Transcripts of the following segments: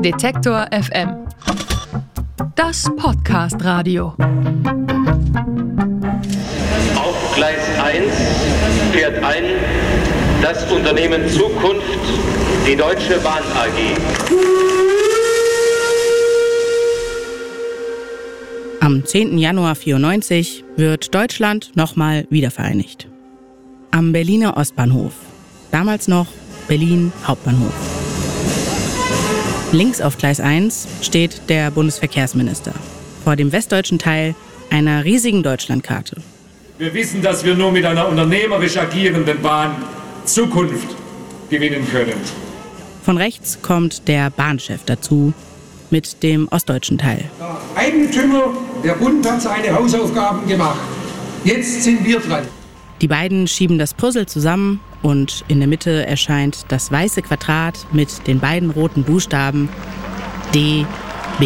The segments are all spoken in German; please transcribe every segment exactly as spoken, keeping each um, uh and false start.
Detektor F M. Das Podcast-Radio. Auf Gleis eins fährt ein das Unternehmen Zukunft, die Deutsche Bahn A G. Am zehnten Januar vierundneunzig wird Deutschland nochmal wiedervereinigt. Am Berliner Ostbahnhof. Damals noch Berlin Hauptbahnhof. Links auf Gleis eins steht der Bundesverkehrsminister. Vor dem westdeutschen Teil einer riesigen Deutschlandkarte. Wir wissen, dass wir nur mit einer unternehmerisch agierenden Bahn Zukunft gewinnen können. Von rechts kommt der Bahnchef dazu mit dem ostdeutschen Teil. Der Eigentümer, der Bund hat seine Hausaufgaben gemacht. Jetzt sind wir dran. Die beiden schieben das Puzzle zusammen und in der Mitte erscheint das weiße Quadrat mit den beiden roten Buchstaben D B.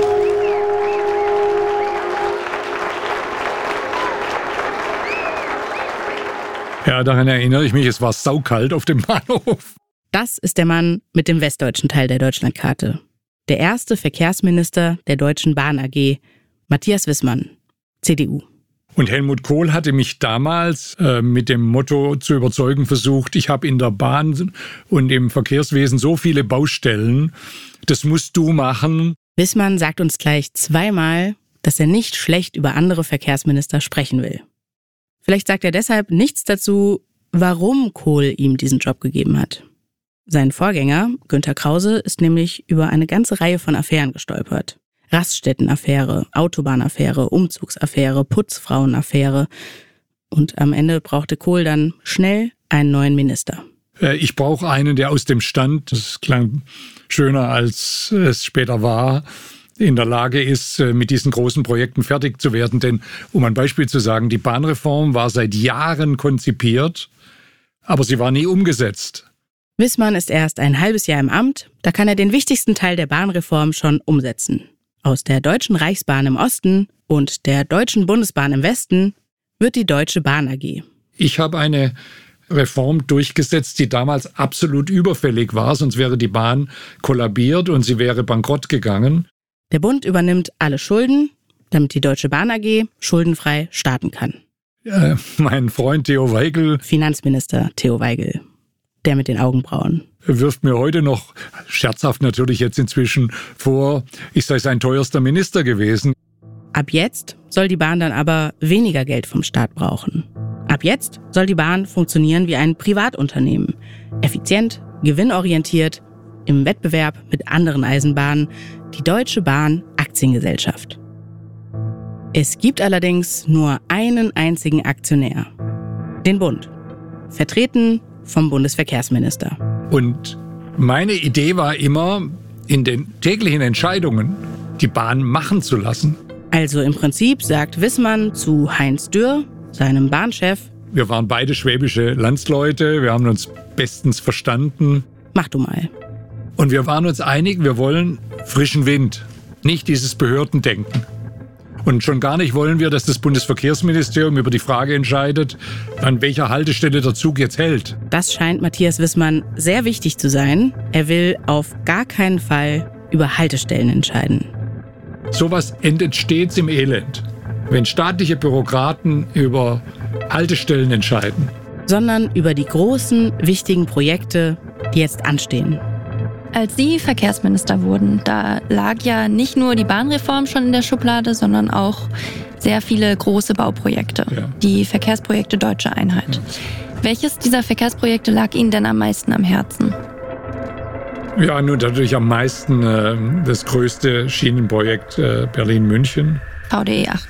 Ja, daran erinnere ich mich, es war saukalt auf dem Bahnhof. Das ist der Mann mit dem westdeutschen Teil der Deutschlandkarte. Der erste Verkehrsminister der Deutschen Bahn A G, Matthias Wissmann, C D U. Und Helmut Kohl hatte mich damals äh, mit dem Motto zu überzeugen versucht, ich habe in der Bahn und im Verkehrswesen so viele Baustellen, das musst du machen. Wissmann sagt uns gleich zweimal, dass er nicht schlecht über andere Verkehrsminister sprechen will. Vielleicht sagt er deshalb nichts dazu, warum Kohl ihm diesen Job gegeben hat. Sein Vorgänger, Günter Krause, ist nämlich über eine ganze Reihe von Affären gestolpert. Raststättenaffäre, Autobahnaffäre, Umzugsaffäre, Putzfrauenaffäre. Und am Ende brauchte Kohl dann schnell einen neuen Minister. Ich brauche einen, der aus dem Stand, das klang schöner als es später war, in der Lage ist, mit diesen großen Projekten fertig zu werden. Denn, um ein Beispiel zu sagen, die Bahnreform war seit Jahren konzipiert, aber sie war nie umgesetzt. Wissmann ist erst ein halbes Jahr im Amt, da kann er den wichtigsten Teil der Bahnreform schon umsetzen. Aus der Deutschen Reichsbahn im Osten und der Deutschen Bundesbahn im Westen wird die Deutsche Bahn A G. Ich habe eine Reform durchgesetzt, die damals absolut überfällig war, sonst wäre die Bahn kollabiert und sie wäre bankrott gegangen. Der Bund übernimmt alle Schulden, damit die Deutsche Bahn A G schuldenfrei starten kann. Äh, mein Freund Theo Weigel, Finanzminister Theo Weigel, der mit den Augenbrauen, wirft mir heute noch, scherzhaft natürlich jetzt inzwischen, vor, ich sei sein teuerster Minister gewesen. Ab jetzt soll die Bahn dann aber weniger Geld vom Staat brauchen. Ab jetzt soll die Bahn funktionieren wie ein Privatunternehmen. Effizient, gewinnorientiert, im Wettbewerb mit anderen Eisenbahnen, die Deutsche Bahn Aktiengesellschaft. Es gibt allerdings nur einen einzigen Aktionär, den Bund, vertreten vom Bundesverkehrsminister. Und meine Idee war immer, in den täglichen Entscheidungen die Bahn machen zu lassen. Also im Prinzip sagt Wissmann zu Heinz Dürr, seinem Bahnchef: Wir waren beide schwäbische Landsleute, wir haben uns bestens verstanden. Mach du mal. Und wir waren uns einig, wir wollen frischen Wind, nicht dieses Behördendenken. Und schon gar nicht wollen wir, dass das Bundesverkehrsministerium über die Frage entscheidet, an welcher Haltestelle der Zug jetzt hält. Das scheint Matthias Wissmann sehr wichtig zu sein. Er will auf gar keinen Fall über Haltestellen entscheiden. Sowas endet stets im Elend, wenn staatliche Bürokraten über Haltestellen entscheiden. Sondern über die großen, wichtigen Projekte, die jetzt anstehen. Als Sie Verkehrsminister wurden, da lag ja nicht nur die Bahnreform schon in der Schublade, sondern auch sehr viele große Bauprojekte. Ja. Die Verkehrsprojekte Deutsche Einheit. Ja. Welches dieser Verkehrsprojekte lag Ihnen denn am meisten am Herzen? Ja, nun natürlich am meisten äh, das größte Schienenprojekt äh, Berlin-München. V D E acht.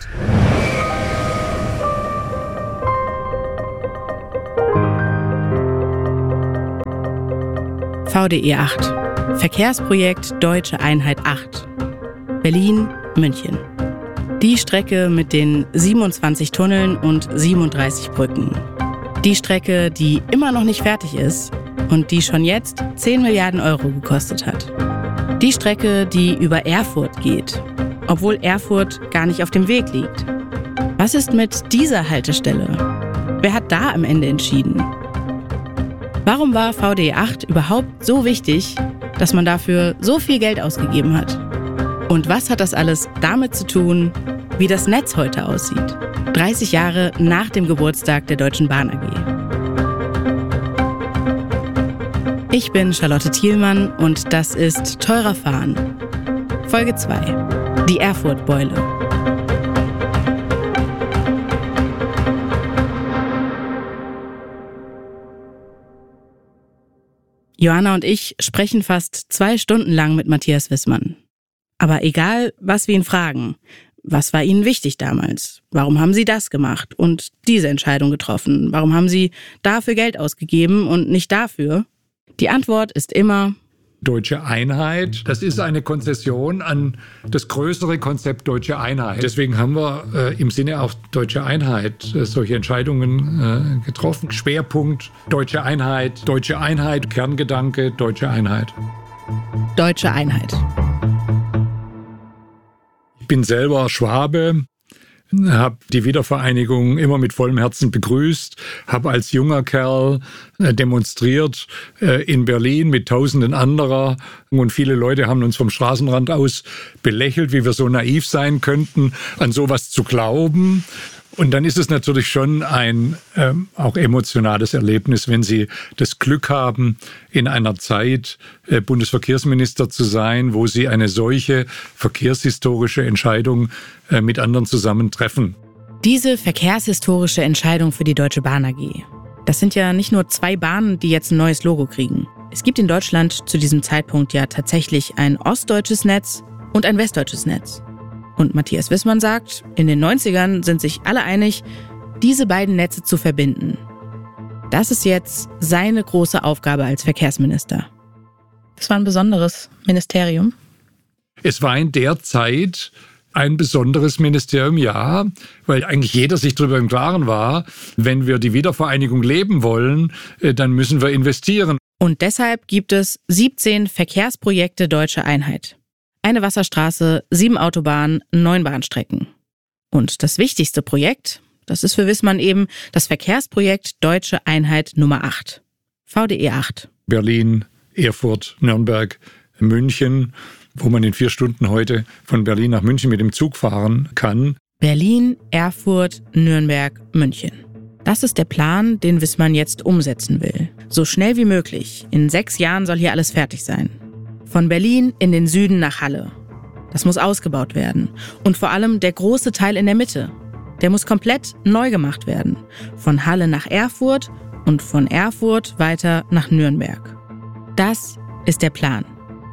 V D E acht. Verkehrsprojekt Deutsche Einheit acht. Berlin-München. Die Strecke mit den siebenundzwanzig Tunneln und siebenunddreißig Brücken. Die Strecke, die immer noch nicht fertig ist und die schon jetzt zehn Milliarden Euro gekostet hat. Die Strecke, die über Erfurt geht, obwohl Erfurt gar nicht auf dem Weg liegt. Was ist mit dieser Haltestelle? Wer hat da am Ende entschieden? Warum war V D E acht überhaupt so wichtig, dass man dafür so viel Geld ausgegeben hat? Und was hat das alles damit zu tun, wie das Netz heute aussieht? dreißig Jahre nach dem Geburtstag der Deutschen Bahn A G. Ich bin Charlotte Thielmann und das ist Teurer Fahren. Folge zwei. Die Erfurt-Beule. Johanna und ich sprechen fast zwei Stunden lang mit Matthias Wissmann. Aber egal, was wir ihn fragen, was war Ihnen wichtig damals? Warum haben Sie das gemacht und diese Entscheidung getroffen? Warum haben Sie dafür Geld ausgegeben und nicht dafür? Die Antwort ist immer: Deutsche Einheit, das ist eine Konzession an das größere Konzept Deutsche Einheit. Deswegen haben wir äh, im Sinne auch Deutsche Einheit äh, solche Entscheidungen äh, getroffen. Schwerpunkt Deutsche Einheit, Deutsche Einheit, Kerngedanke Deutsche Einheit. Deutsche Einheit. Ich bin selber Schwabe, habe die Wiedervereinigung immer mit vollem Herzen begrüßt, habe als junger Kerl demonstriert in Berlin mit Tausenden anderer und viele Leute haben uns vom Straßenrand aus belächelt, wie wir so naiv sein könnten, an sowas zu glauben. Und dann ist es natürlich schon ein ähm, auch emotionales Erlebnis, wenn Sie das Glück haben, in einer Zeit äh, Bundesverkehrsminister zu sein, wo Sie eine solche verkehrshistorische Entscheidung äh, mit anderen zusammen treffen. Diese verkehrshistorische Entscheidung für die Deutsche Bahn A G. Das sind ja nicht nur zwei Bahnen, die jetzt ein neues Logo kriegen. Es gibt in Deutschland zu diesem Zeitpunkt ja tatsächlich ein ostdeutsches Netz und ein westdeutsches Netz. Und Matthias Wissmann sagt, in den neunzigern sind sich alle einig, diese beiden Netze zu verbinden. Das ist jetzt seine große Aufgabe als Verkehrsminister. Das war ein besonderes Ministerium. Es war in der Zeit ein besonderes Ministerium, ja, weil eigentlich jeder sich darüber im Klaren war, wenn wir die Wiedervereinigung leben wollen, dann müssen wir investieren. Und deshalb gibt es siebzehn Verkehrsprojekte Deutsche Einheit. Eine Wasserstraße, sieben Autobahnen, neun Bahnstrecken. Und das wichtigste Projekt, das ist für Wissmann eben das Verkehrsprojekt Deutsche Einheit Nummer acht. V D E acht. Berlin, Erfurt, Nürnberg, München, wo man in vier Stunden heute von Berlin nach München mit dem Zug fahren kann. Berlin, Erfurt, Nürnberg, München. Das ist der Plan, den Wissmann jetzt umsetzen will. So schnell wie möglich. In sechs Jahren soll hier alles fertig sein. Von Berlin in den Süden nach Halle. Das muss ausgebaut werden. Und vor allem der große Teil in der Mitte. Der muss komplett neu gemacht werden. Von Halle nach Erfurt und von Erfurt weiter nach Nürnberg. Das ist der Plan.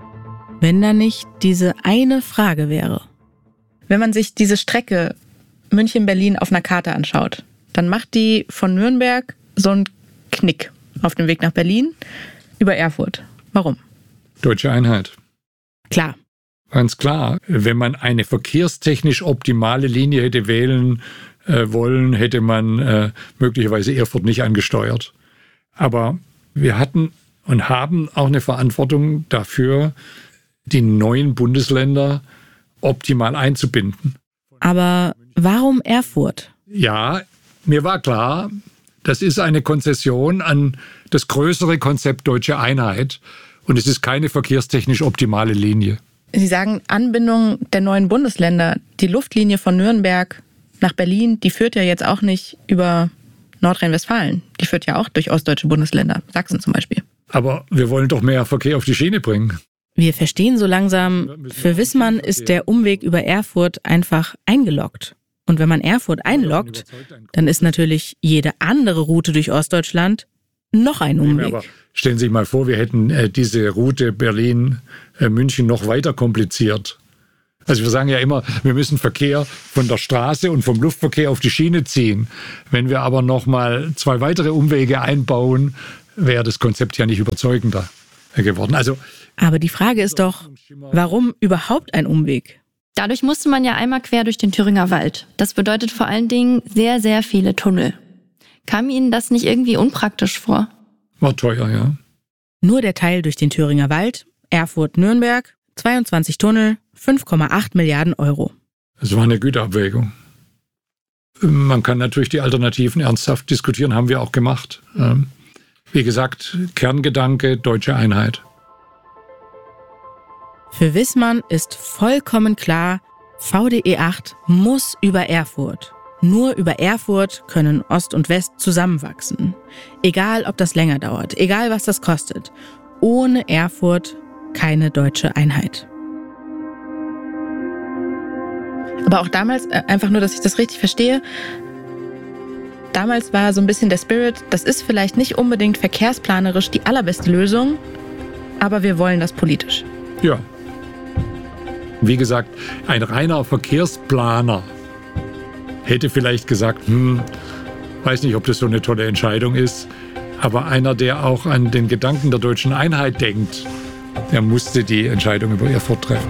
Wenn da nicht diese eine Frage wäre. Wenn man sich diese Strecke München-Berlin auf einer Karte anschaut, dann macht die von Nürnberg so einen Knick auf dem Weg nach Berlin über Erfurt. Warum? Deutsche Einheit. Klar. Ganz klar. Wenn man eine verkehrstechnisch optimale Linie hätte wählen äh, wollen, hätte man äh, möglicherweise Erfurt nicht angesteuert. Aber wir hatten und haben auch eine Verantwortung dafür, die neuen Bundesländer optimal einzubinden. Aber warum Erfurt? Ja, mir war klar, das ist eine Konzession an das größere Konzept Deutsche Einheit. Und es ist keine verkehrstechnisch optimale Linie. Sie sagen Anbindung der neuen Bundesländer. Die Luftlinie von Nürnberg nach Berlin, die führt ja jetzt auch nicht über Nordrhein-Westfalen. Die führt ja auch durch ostdeutsche Bundesländer, Sachsen zum Beispiel. Aber wir wollen doch mehr Verkehr auf die Schiene bringen. Wir verstehen so langsam, für Wissmann ist der Umweg über Erfurt einfach eingeloggt. Und wenn man Erfurt einloggt, dann ist natürlich jede andere Route durch Ostdeutschland noch ein Umweg. Aber stellen Sie sich mal vor, wir hätten äh, diese Route Berlin-München äh, noch weiter kompliziert. Also wir sagen ja immer, wir müssen Verkehr von der Straße und vom Luftverkehr auf die Schiene ziehen. Wenn wir aber noch mal zwei weitere Umwege einbauen, wäre das Konzept ja nicht überzeugender geworden. Also, aber die Frage ist doch, warum überhaupt ein Umweg? Dadurch musste man ja einmal quer durch den Thüringer Wald. Das bedeutet vor allen Dingen sehr, sehr viele Tunnel. Kam Ihnen das nicht irgendwie unpraktisch vor? War teuer, ja. Nur der Teil durch den Thüringer Wald, Erfurt-Nürnberg, zweiundzwanzig Tunnel, fünf Komma acht Milliarden Euro. Es war eine Güterabwägung. Man kann natürlich die Alternativen ernsthaft diskutieren, haben wir auch gemacht. Wie gesagt, Kerngedanke, Deutsche Einheit. Für Wissmann ist vollkommen klar, V D E acht muss über Erfurt. Nur über Erfurt können Ost und West zusammenwachsen. Egal, ob das länger dauert, egal, was das kostet. Ohne Erfurt keine deutsche Einheit. Aber auch damals, einfach nur, dass ich das richtig verstehe, damals war so ein bisschen der Spirit, das ist vielleicht nicht unbedingt verkehrsplanerisch die allerbeste Lösung, aber wir wollen das politisch. Ja. Wie gesagt, ein reiner Verkehrsplaner hätte vielleicht gesagt, hm, weiß nicht, ob das so eine tolle Entscheidung ist, aber einer, der auch an den Gedanken der deutschen Einheit denkt, der musste die Entscheidung über Erfurt treffen.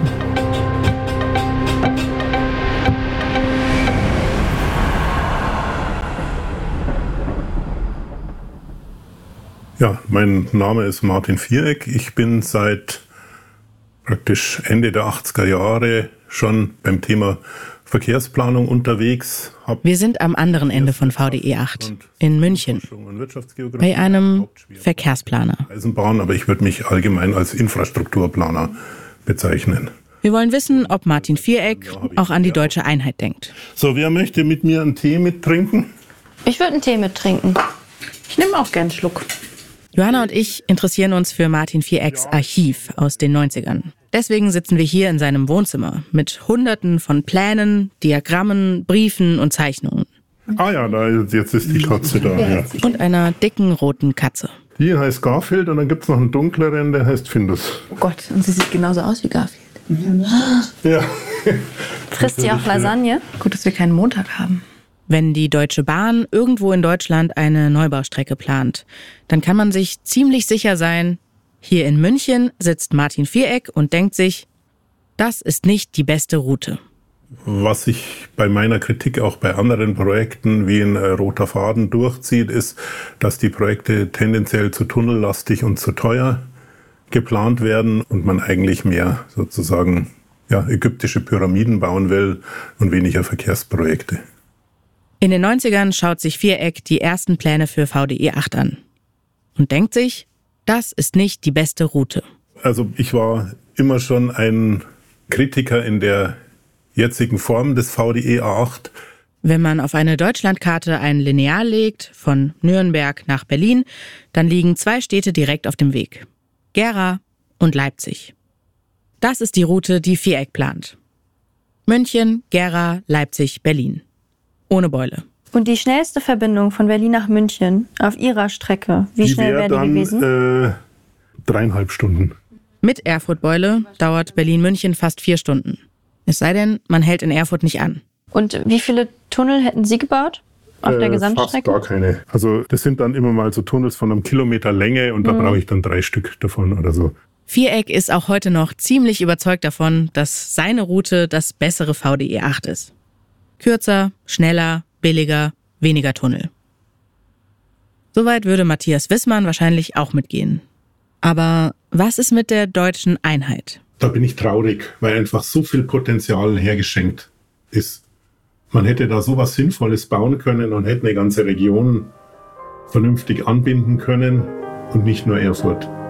Ja, mein Name ist Martin Viereck. Ich bin seit praktisch Ende der achtziger Jahre schon beim Thema Verkehrsplanung unterwegs. Wir sind am anderen Ende von V D E acht, in München, bei einem Verkehrsplaner. Eisenbahn, aber ich würde mich allgemein als Infrastrukturplaner bezeichnen. Wir wollen wissen, ob Martin Viereck auch an die deutsche Einheit denkt. So, wer möchte mit mir einen Tee mittrinken? Ich würde einen Tee mittrinken. Ich nehme auch gern einen Schluck. Johanna und ich interessieren uns für Martin Vierecks Archiv aus den neunzigern. Deswegen sitzen wir hier in seinem Wohnzimmer mit Hunderten von Plänen, Diagrammen, Briefen und Zeichnungen. Ah ja, da ist, jetzt ist die Katze da. Ja. Und einer dicken roten Katze. Die heißt Garfield und dann gibt es noch einen dunkleren, der heißt Findus. Oh Gott, und sie sieht genauso aus wie Garfield. Ja. Frisst sie auch Lasagne? Gut, dass wir keinen Montag haben. Wenn die Deutsche Bahn irgendwo in Deutschland eine Neubaustrecke plant, dann kann man sich ziemlich sicher sein, hier in München sitzt Martin Viereck und denkt sich, das ist nicht die beste Route. Was sich bei meiner Kritik auch bei anderen Projekten wie ein roter Faden durchzieht, ist, dass die Projekte tendenziell zu tunnellastig und zu teuer geplant werden und man eigentlich mehr sozusagen ja, ägyptische Pyramiden bauen will und weniger Verkehrsprojekte. In den neunzigern schaut sich Viereck die ersten Pläne für V D E acht an und denkt sich, das ist nicht die beste Route. Also ich war immer schon ein Kritiker in der jetzigen Form des V D E acht. Wenn man auf eine Deutschlandkarte ein Lineal legt, von Nürnberg nach Berlin, dann liegen zwei Städte direkt auf dem Weg. Gera und Leipzig. Das ist die Route, die Viereck plant. München, Gera, Leipzig, Berlin. Ohne Beule. Und die schnellste Verbindung von Berlin nach München auf ihrer Strecke, wie die schnell wäre die dann, gewesen? Äh, dreieinhalb Stunden. Mit Erfurt-Beule dauert Berlin-München fast vier Stunden. Es sei denn, man hält in Erfurt nicht an. Und wie viele Tunnel hätten Sie gebaut auf äh, der Gesamtstrecke? Fast gar keine. Also das sind dann immer mal so Tunnels von einem Kilometer Länge und da mhm. brauche ich dann drei Stück davon oder so. Viereck ist auch heute noch ziemlich überzeugt davon, dass seine Route das bessere V D E acht ist. Kürzer, schneller, billiger, weniger Tunnel. Soweit würde Matthias Wissmann wahrscheinlich auch mitgehen. Aber was ist mit der deutschen Einheit? Da bin ich traurig, weil einfach so viel Potenzial hergeschenkt ist. Man hätte da sowas Sinnvolles bauen können und hätte eine ganze Region vernünftig anbinden können und nicht nur Erfurt.